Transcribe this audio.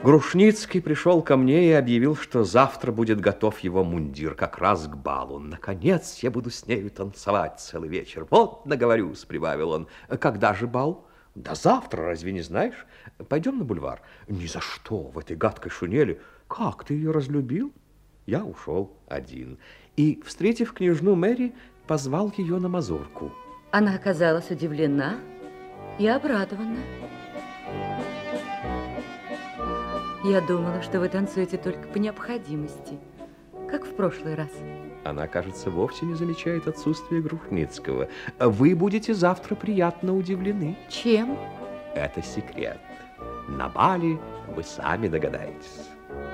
Грушницкий пришел ко мне и объявил, что завтра будет готов его мундир как раз к балу. Наконец я буду с нею танцевать целый вечер. Вот наговорюсь, прибавил он. Когда же бал? Да завтра, разве не знаешь? Пойдем на бульвар. Ни за что, в этой гадкой шунели. Как, ты ее разлюбил? Я ушел один. И, встретив княжну Мэри, позвал ее на мазурку. Она оказалась удивлена и обрадована. Я думала, что вы танцуете только по необходимости, как в прошлый раз. Она, кажется, вовсе не замечает отсутствия Грушницкого. Вы будете завтра приятно удивлены. Чем? Это секрет. На бале вы сами догадаетесь.